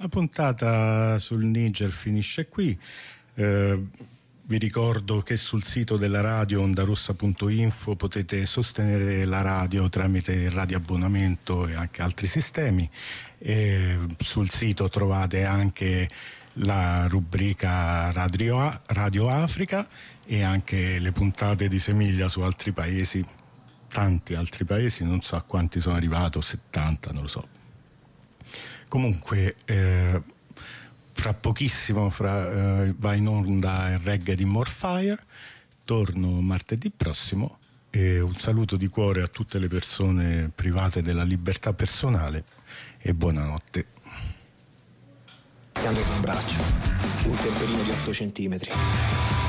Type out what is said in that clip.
La puntata sul Niger finisce qui. Vi ricordo che sul sito della radio ondarossa.info potete sostenere la radio tramite il radioabbonamento e anche altri sistemi. E sul sito trovate anche la rubrica Radio Africa e anche le puntate di Semiglia su altri paesi, tanti altri paesi, non so a quanti sono arrivato, 70, non lo so. Comunque fra pochissimo va in onda il reggae di Morfire. Torno martedì prossimo e un saluto di cuore a tutte le persone private della libertà personale e buonanotte. Con un braccio, un temperino di 8 centimetri.